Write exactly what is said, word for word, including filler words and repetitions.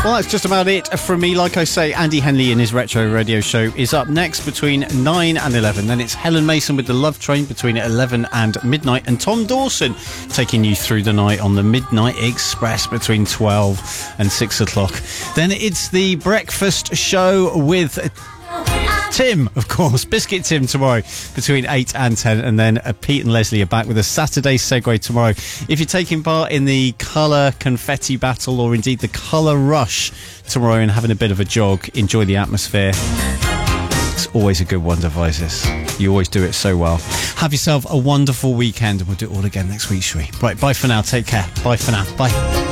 Well, that's just about it from me. Like I say, Andy Henley in his Retro Radio Show is up next between nine and eleven. Then it's Helen Mason with the Love Train between eleven and midnight. And Tom Dawson taking you through the night on the Midnight Express between twelve and six o'clock. Then it's the Breakfast Show with Tim, of course, Biscuit Tim tomorrow between eight and ten, and then uh, Pete and Leslie are back with a Saturday Segway tomorrow. If you're taking part in the colour confetti battle or indeed the colour rush tomorrow and having a bit of a jog, enjoy the atmosphere. It's always a good one, Devices. You always do it so well. Have yourself a wonderful weekend, and we'll do it all again next week, shall we? Right, bye for now. Take care. Bye for now. Bye.